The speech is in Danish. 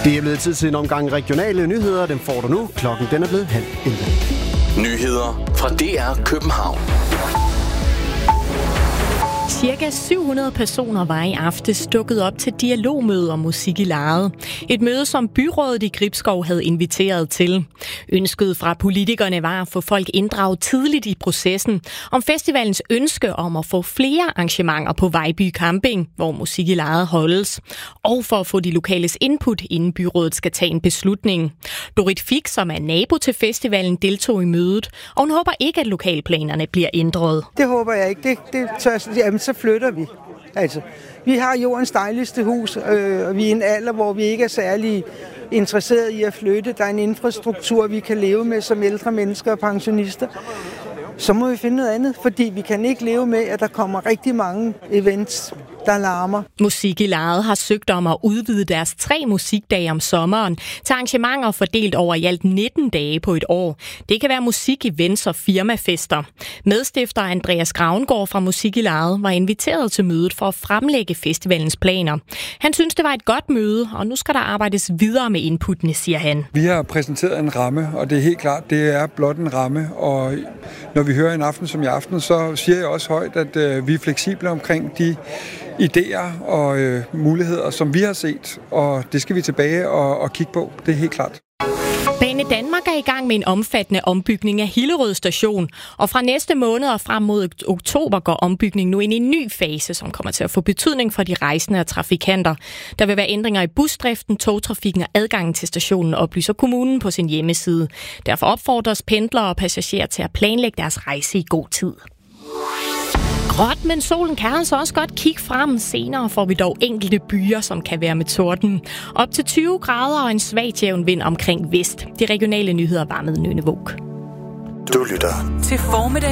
Det er blevet tid til en omgang regionale nyheder. Dem får du nu. Klokken den er blevet 10:30. Nyheder fra DR København. Cirka 700 personer var i aftes dukket op til dialogmøde om musik i lejet. Et møde, som byrådet i Gribskov havde inviteret til. Ønsket fra politikerne var at få folk inddraget tidligt i processen om festivalens ønske om at få flere arrangementer på Vejby Camping, hvor musik i lejet holdes, og for at få de lokales input, inden byrådet skal tage en beslutning. Dorit Fik, som er nabo til festivalen, deltog i mødet, og hun håber ikke, at lokalplanerne bliver ændret. Det håber jeg ikke. Jamen, så flytter vi. Altså, vi har jordens dejligste hus, og vi er i en alder, hvor vi ikke er særlig interesseret i at flytte. Der er en infrastruktur, vi kan leve med som ældre mennesker og pensionister. Så må vi finde noget andet, fordi vi kan ikke leve med, at der kommer rigtig mange events, der larmer. Musik i lejet har søgt om at udvide deres 3 musikdage om sommeren til arrangementer fordelt over i alt 19 dage på et år. Det kan være musik, events og firmafester. Medstifter Andreas Gravengård fra Musik i lejet var inviteret til mødet for at fremlægge festivalens planer. Han synes, det var et godt møde, og nu skal der arbejdes videre med inputtene, siger han. Vi har præsenteret en ramme, og det er helt klart, det er blot en ramme, og når vi hører en aften som i aften, så siger jeg også højt, at vi er fleksible omkring de idéer og muligheder, som vi har set, og det skal vi tilbage og kigge på. Det er helt klart. Bane Danmark er i gang med en omfattende ombygning af Hillerød Station, og fra næste måned og frem mod oktober går ombygningen nu ind i en ny fase, som kommer til at få betydning for de rejsende og trafikanter. Der vil være ændringer i busdriften, togtrafikken og adgangen til stationen, oplyser kommunen på sin hjemmeside. Derfor opfordres pendlere og passagerer til at planlægge deres rejse i god tid. Gråt, men solen kan altså også godt kigge frem. Senere får vi dog enkelte byer, som kan være med torden. Op til 20 grader og en svag jævn vind omkring vest. De regionale nyheder var med Nynne Våg. Du lytter til formiddag